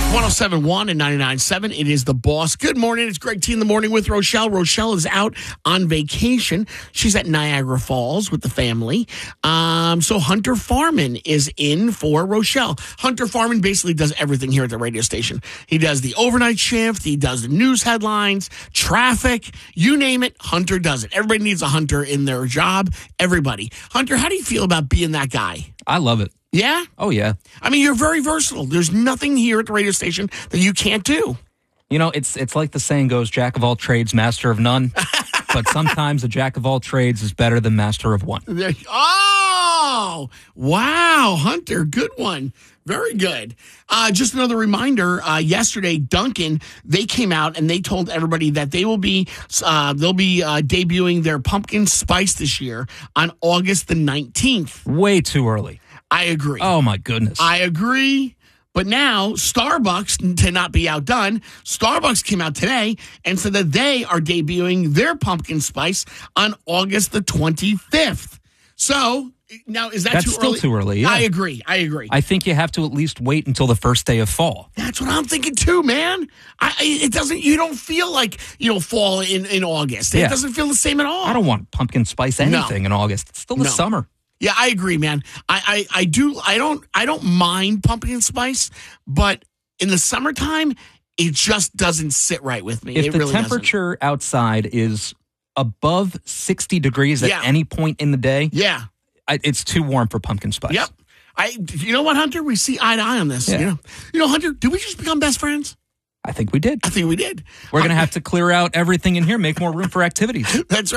107.1 and 99.7. It is The Boss. Good morning. It's Greg T in the morning with Rochelle. Rochelle is out on vacation. She's at Niagara Falls with the family. So Hunter Farman is in for Rochelle. Hunter Farman basically does everything here at the radio station. He does the overnight shift. He does the news headlines, traffic, you name it. Hunter does it. Everybody needs a Hunter in their job. Everybody. Hunter, how do you feel about being that guy? I love it. Yeah? Oh, yeah. I mean, you're very versatile. There's nothing here at the radio station that you can't do. You know, it's like the saying goes, jack of all trades, master of none. But sometimes a jack of all trades is better than master of one. Oh, wow, Hunter, good one. Very good. Just another reminder, yesterday, Dunkin', they came out and they told everybody that they'll be debuting their pumpkin spice this year on August the 19th. Way too early. I agree. Oh, my goodness. I agree. But now, Starbucks, to not be outdone, Starbucks came out today and said that they are debuting their pumpkin spice on August the 25th. So, now, is that That's too still early? too early, yeah. I agree. I think you have to at least wait until the first day of fall. That's what I'm thinking too, man. You don't feel like, fall in August. It doesn't feel the same at all. I don't want pumpkin spice anything in August. It's still the summer. Yeah, I agree, man. I don't mind pumpkin spice, but in the summertime, it just doesn't sit right with me. If the temperature outside is above 60 degrees at any point in the day, it's too warm for pumpkin spice. Yep. You know what, Hunter? We see eye to eye on this. Yeah. You know, Hunter, did we just become best friends? I think we did. I think we did. We're going to have to clear out everything in here, make more room for activities. That's right.